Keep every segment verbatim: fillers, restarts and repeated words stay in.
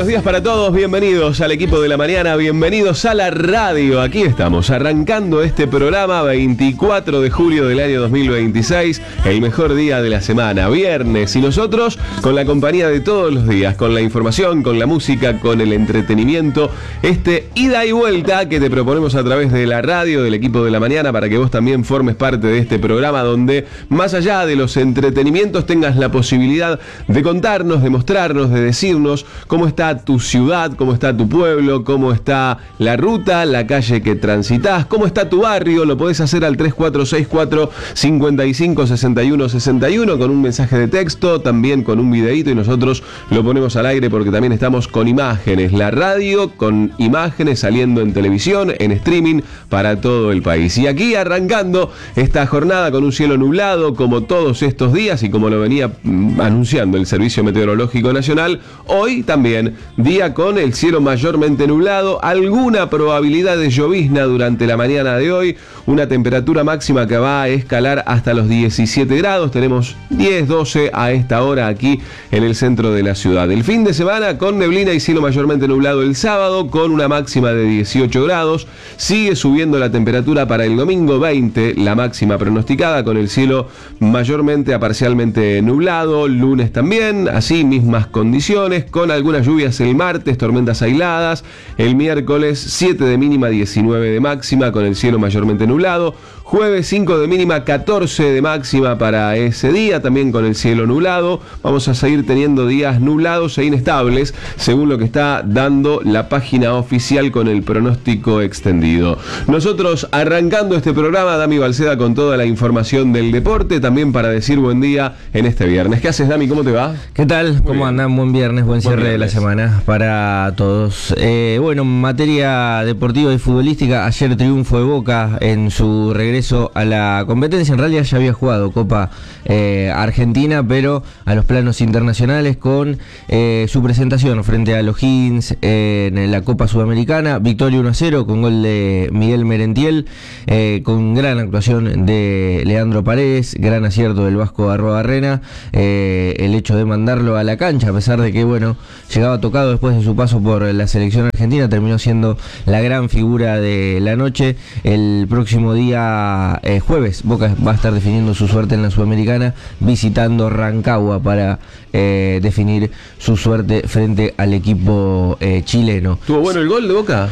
días para todos, bienvenidos al equipo de la mañana, bienvenidos a la radio. Aquí estamos, arrancando este programa veinticuatro de julio del año dos mil veintiséis, el mejor día de la semana, viernes, y nosotros con la compañía de todos los días, con la información, con la música, con el entretenimiento, este ida y vuelta que te proponemos a través de la radio, del equipo de la mañana, para que vos también formes parte de este programa donde, más allá de los entretenimientos, tengas la posibilidad de contarnos, de mostrarnos, de decirnos cómo está tu ciudad, cómo está tu pueblo, cómo está la ruta, la calle que transitas, cómo está tu barrio. Lo podés hacer al tres cuatro seis cuatro, cinco cinco, seis uno seis uno con un mensaje de texto, también con un videíto, y nosotros lo ponemos al aire porque también estamos con imágenes, la radio con imágenes saliendo en televisión, en streaming para todo el país. Y aquí arrancando esta jornada con un cielo nublado como todos estos días y como lo venía mm, anunciando el Servicio Meteorológico Nacional, hoy también día con el cielo mayormente nublado, alguna probabilidad de llovizna durante la mañana de hoy, una temperatura máxima que va a escalar hasta los diecisiete grados, tenemos diez, doce a esta hora aquí en el centro de la ciudad. El fin de semana con neblina y cielo mayormente nublado el sábado, con una máxima de dieciocho grados, sigue subiendo la temperatura para el domingo, veinte, la máxima pronosticada, con el cielo mayormente a parcialmente nublado, lunes también, así mismas condiciones, con algunas lluvias el martes, tormentas aisladas, el miércoles siete de mínima, diecinueve de máxima, con el cielo mayormente nublado, jueves cinco de mínima, catorce de máxima para ese día, también con el cielo nublado. Vamos a seguir teniendo días nublados e inestables, según lo que está dando la página oficial con el pronóstico extendido. Nosotros arrancando este programa, Dami Balceda con toda la información del deporte, también para decir buen día en este viernes. ¿Qué haces, Dami? ¿Cómo te va? ¿Qué tal? Muy ¿Cómo bien. andan? Buen viernes, buen cierre Buen de la viernes. semana para todos. Eh, bueno, en materia deportiva y futbolística, ayer triunfo de Boca en su regreso a la competencia. En realidad ya había jugado Copa eh, Argentina, pero a los planos internacionales con eh, su presentación frente a los Higgins eh, en la Copa Sudamericana. Victoria uno a cero con gol de Miguel Merentiel, eh, con gran actuación de Leandro Paredes, gran acierto del Vasco Arruabarrena, eh, el hecho de mandarlo a la cancha, a pesar de que, bueno, llegaba tocado después de su paso por la selección argentina, terminó siendo la gran figura de la noche. El próximo día, eh, jueves, Boca va a estar definiendo su suerte en la Sudamericana, visitando Rancagua para eh, definir su suerte frente al equipo eh, chileno. ¿Tuvo bueno el gol de Boca?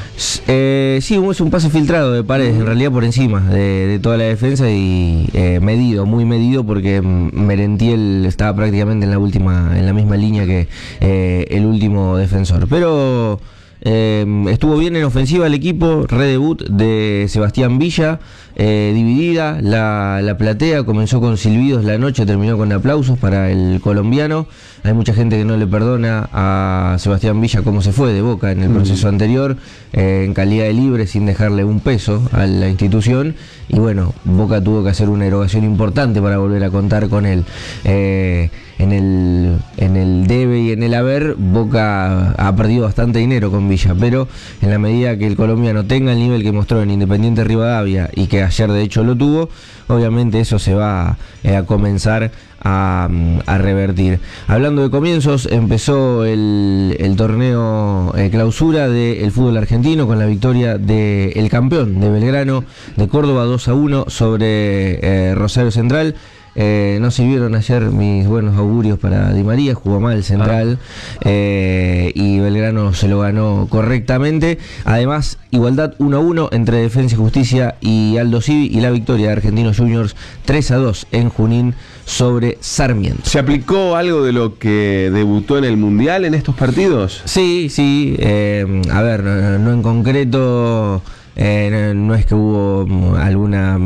Eh, sí, es un pase filtrado de Paredes, en realidad por encima de, de toda la defensa, y eh, medido, muy medido, porque Merentiel estaba prácticamente en la última, en la misma línea que eh, el último defensor. Pero eh, estuvo bien en ofensiva el equipo, redebut de Sebastián Villa, eh, dividida la, la platea, comenzó con silbidos la noche, terminó con aplausos para el colombiano. Hay mucha gente que no le perdona a Sebastián Villa cómo se fue de Boca en el proceso mm. anterior, eh, en calidad de libre, sin dejarle un peso a la institución, y bueno, Boca tuvo que hacer una erogación importante para volver a contar con él. Eh, en el, en el debe y en el haber, Boca ha perdido bastante dinero con Villa, pero en la medida que el colombiano tenga el nivel que mostró en Independiente Rivadavia, y que ayer de hecho lo tuvo, obviamente eso se va eh, a comenzar a, a revertir. Hablando de comienzos, empezó el, el torneo eh, clausura del fútbol argentino con la victoria del campeón de Belgrano de Córdoba dos a uno sobre eh, Rosario Central. Eh, no sirvieron ayer mis buenos augurios para Di María, jugó mal Central, ah. eh, y Belgrano se lo ganó correctamente. Además, igualdad uno a uno entre Defensa y Justicia y Aldo Civi, y la victoria de Argentinos Juniors tres a dos en Junín sobre Sarmiento. ¿Se aplicó algo de lo que debutó en el Mundial en estos partidos? Sí, sí, eh, a ver, no, no en concreto. Eh, no, no es que hubo alguna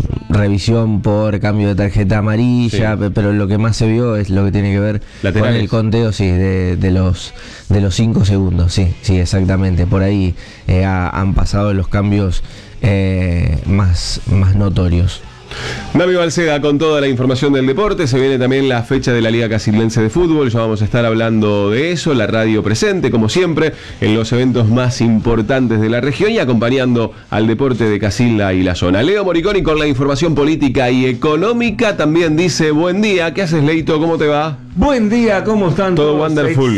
revisión por cambio de tarjeta amarilla, sí. Pero lo que más se vio es lo que tiene que ver Laterales. Con el conteo, sí, de, de los de los cinco segundos, sí, sí, exactamente. Por ahí eh, ha, han pasado los cambios eh, más, más notorios. Dami Balseda con toda la información del deporte. Se viene también la fecha de la Liga Casildense de Fútbol. Ya vamos a estar hablando de eso. La radio presente, como siempre, en los eventos más importantes de la región y acompañando al deporte de Casilda y la zona. Leo Moriconi con la información política y económica también dice: buen día. ¿Qué haces, Leito? ¿Cómo te va? Buen día, ¿cómo están Todo todos? wonderful.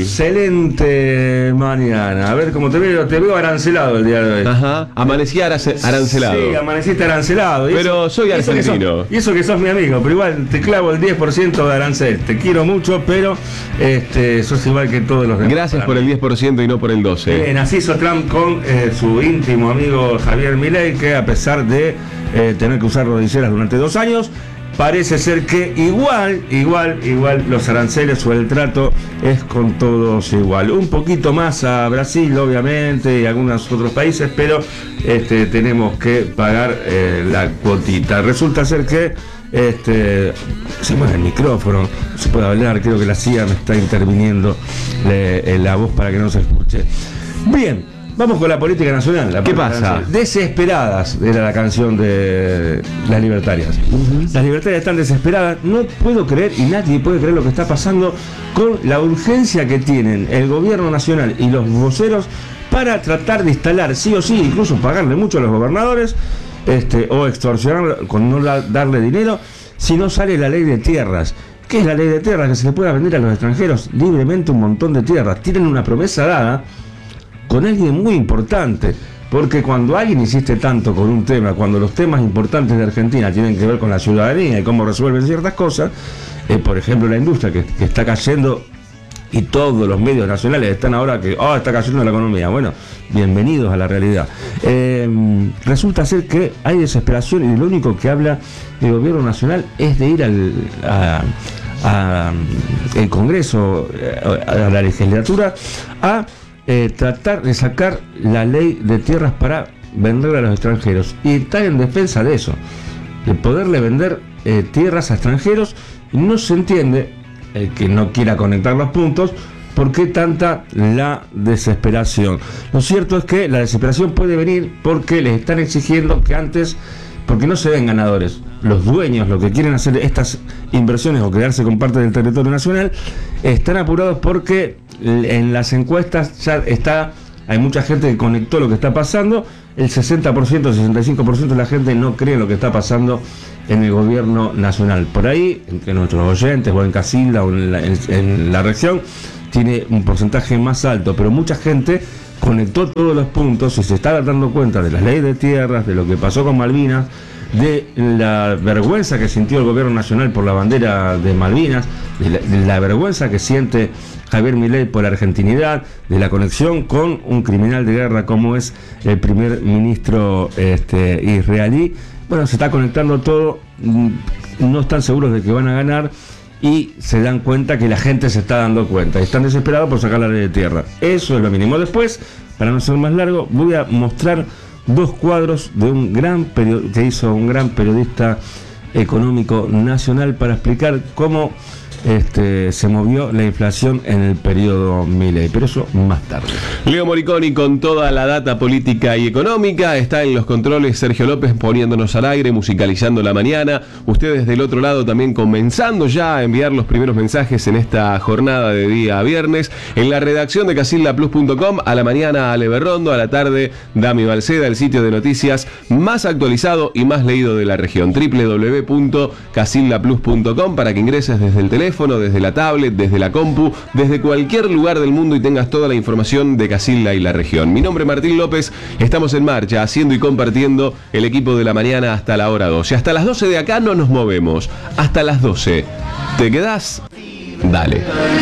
Excelente mañana. A ver cómo te veo. Te veo arancelado el día de hoy. Ajá. Amanecí arance- arancelado. Sí, amaneciste arancelado. Y Pero eso- soy y eso que argentino. sos- Y eso que sos mi amigo, pero igual te clavo el diez por ciento de arancel. Te quiero mucho, pero este, sos igual que todos los demás. Gracias para por mí. el diez por ciento y no por el doce por ciento. Bien, así hizo Trump con eh, su íntimo amigo Javier Milei, que a pesar de eh, tener que usar rodilleras durante dos años, parece ser que igual, igual, igual los aranceles o el trato es con todos igual. Un poquito más a Brasil, obviamente, y algunos otros países, pero este, tenemos que pagar eh, la cuotita. Resulta ser que este, se mueve el micrófono, no se puede hablar, creo que la C I A me está interviniendo le, la voz para que no se escuche. Bien, vamos con la política nacional. La ¿Qué política pasa? nacional. Desesperadas era la canción de las libertarias. Uh-huh. Las libertarias están desesperadas. No puedo creer, y nadie puede creer lo que está pasando con la urgencia que tienen el gobierno nacional y los voceros para tratar de instalar, sí o sí, incluso pagarle mucho a los gobernadores, este, o extorsionar con no la, darle dinero, si no sale la ley de tierras. ¿Qué es la ley de tierras? Que se le pueda vender a los extranjeros libremente un montón de tierras. Tienen una promesa dada con alguien muy importante, porque cuando alguien insiste tanto con un tema, cuando los temas importantes de Argentina tienen que ver con la ciudadanía y cómo resuelven ciertas cosas, eh, por ejemplo la industria que, que está cayendo, y todos los medios nacionales están ahora que oh, está cayendo la economía. Bueno, bienvenidos a la realidad. Eh, resulta ser que hay desesperación y lo único que habla el gobierno nacional es de ir al a, a, el Congreso, a, a la legislatura, a Eh, tratar de sacar la ley de tierras para vender a los extranjeros, y está en defensa de eso, de poderle vender eh, tierras a extranjeros. Y no se entiende, el que no quiera conectar los puntos, por qué tanta la desesperación. Lo cierto es que la desesperación puede venir porque les están exigiendo que antes, porque no se ven ganadores, los dueños, los que quieren hacer estas inversiones o quedarse con parte del territorio nacional, están apurados porque en las encuestas ya está, hay mucha gente que conectó lo que está pasando. El sesenta por ciento, sesenta y cinco por ciento de la gente no cree en lo que está pasando en el gobierno nacional. Por ahí, entre nuestros oyentes, o en Casilda, o en la, en, en la región, tiene un porcentaje más alto, pero mucha gente conectó todos los puntos y se está dando cuenta de las leyes de tierras, de lo que pasó con Malvinas, de la vergüenza que sintió el gobierno nacional por la bandera de Malvinas, de la, de la vergüenza que siente Javier Milei por la argentinidad, de la conexión con un criminal de guerra como es el primer ministro este, israelí. Bueno, se está conectando todo, no están seguros de que van a ganar y se dan cuenta que la gente se está dando cuenta y están desesperados por sacar la ley de tierra. Eso es lo mínimo. Después, para no ser más largo, voy a mostrar dos cuadros de un gran period- que hizo un gran periodista económico nacional para explicar cómo este, se movió la inflación en el periodo Milei, pero eso más tarde. Leo Moriconi con toda la data política y económica. Está en los controles Sergio López poniéndonos al aire, musicalizando la mañana. Ustedes del otro lado también comenzando ya a enviar los primeros mensajes en esta jornada de día viernes. En la redacción de casilda plus punto com, a la mañana Ale Berrondo, a la tarde Dami Balseda, el sitio de noticias más actualizado y más leído de la región. doble u doble u doble u punto casilda plus punto com para que ingreses desde el teléfono, desde la tablet, desde la compu, desde cualquier lugar del mundo y tengas toda la información de Casilda y la región. Mi nombre es Martín López, estamos en marcha haciendo y compartiendo el equipo de la mañana hasta la hora doce. Hasta las doce de acá no nos movemos, hasta las doce. ¿Te quedás? Dale.